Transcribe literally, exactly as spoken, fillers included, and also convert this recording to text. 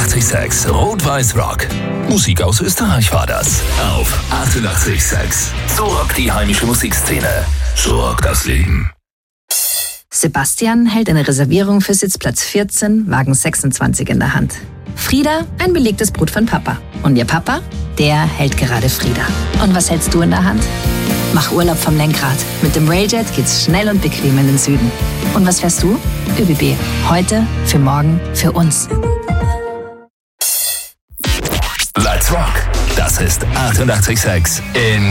achtundachtzig Komma sechs Rot-Weiß Rock. Musik aus Österreich war das. Auf achtundachtzig Komma sechs. So rockt die heimische Musikszene. So rockt das Leben. Sebastian hält eine Reservierung für Sitzplatz vierzehn, Wagen sechsundzwanzig in der Hand. Frieda, ein belegtes Brot von Papa. Und ihr Papa, der hält gerade Frieda. Und was hältst du in der Hand? Mach Urlaub vom Lenkrad. Mit dem Railjet geht's schnell und bequem in den Süden. Und was fährst du? ÖBB. Heute, für morgen, für uns. Let's Rock. Das ist achtundachtzig Komma sechs in